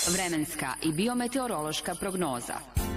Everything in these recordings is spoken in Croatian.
Vremenska i biometeorološka prognoza.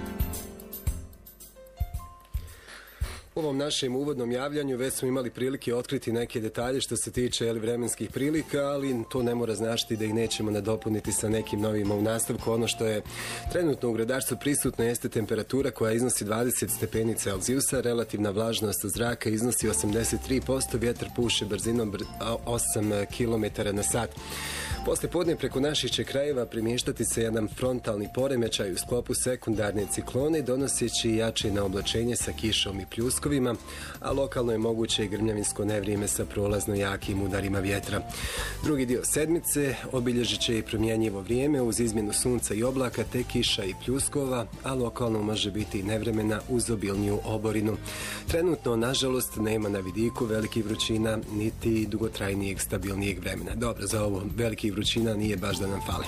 U ovom našem uvodnom javljanju već smo imali prilike otkriti neke detalje što se tiče vremenskih prilika, ali to ne mora značiti da ih nećemo nadopuniti sa nekim novim u nastavku. Ono što je trenutno u gradarstvu prisutno jeste temperatura koja iznosi 20 stepeni Celzijusa, relativna vlažnost zraka iznosi 83%, vjetar puše brzinom 8 km na sat. Posle podne preko naših će krajeva primještati se jedan frontalni poremećaj u sklopu sekundarne ciklone, donoseći jače na oblačenje sa kišom i pljuskovima, a lokalno je moguće i grmljavinsko nevrijeme sa prolazno jakim udarima vjetra. Drugi dio sedmice obilježit će i promjenjivo vrijeme uz izmjenu sunca i oblaka te kiša i pljuskova, a lokalno može biti i nevremena uz obilniju oborinu. Trenutno, nažalost, nema na vidiku velikih vrućina niti dugotrajnijeg stabilnijeg vremena. Dobro, za ovo velikih vrućina nije baš da nam fale.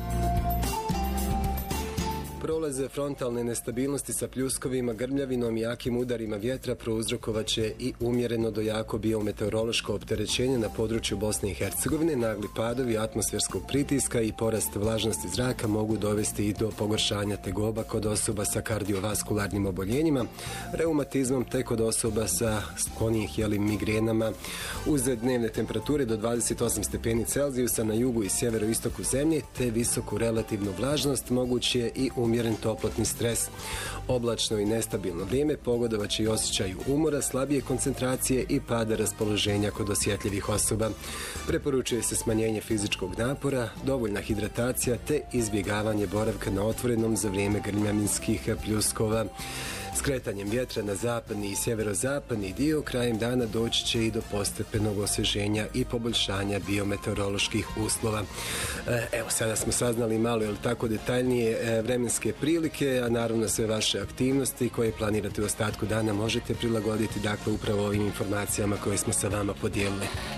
Prolaze frontalne nestabilnosti sa pljuskovima, grmljavinom i jakim udarima vjetra prouzrokovat će i umjereno do jako biometeorološko opterećenje na području Bosne i Hercegovine. Nagli padovi atmosferskog pritiska i porast vlažnosti zraka mogu dovesti i do pogoršanja tegoba kod osoba sa kardiovaskularnim oboljenjima, reumatizmom te kod osoba sa sklonijih migrenama. Uz dnevne temperature do 28 stepeni Celzijusa na jugu i sjeveroistoku zemlje te visoku relativnu vlažnost moguće je i umjeren toplotni stres. Oblačno i nestabilno vrijeme pogodovat će i osjećaju umora, slabije koncentracije i pada raspoloženja kod osjetljivih osoba. Preporučuje se smanjenje fizičkog napora, dovoljna hidratacija te izbjegavanje boravka na otvorenom za vrijeme grmljavinskih pljuskova. Skretanjem vjetra na zapadni i sjeverozapadni dio krajem dana doći će i do postepenog osvježenja i poboljšanja biometeoroloških uslova. Evo, sada smo saznali malo tako detaljnije vremenske prilike, a naravno sve vaše aktivnosti koje planirate u ostatku dana možete prilagoditi upravo ovim informacijama koje smo sa vama podijelili.